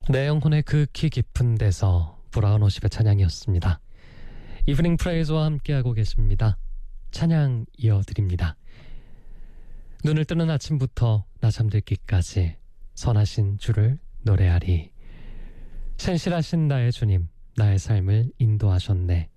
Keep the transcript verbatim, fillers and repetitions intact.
내 영혼의 극히 깊은 데서 브라운 오십의 찬양이었습니다. 이브닝 프레이즈와 함께하고 계십니다. 찬양 이어드립니다. 눈을 뜨는 아침부터 나 잠들기까지 선하신 주를 노래하리. 신실하신 나의 주님, 나의 삶을 인도하셨네.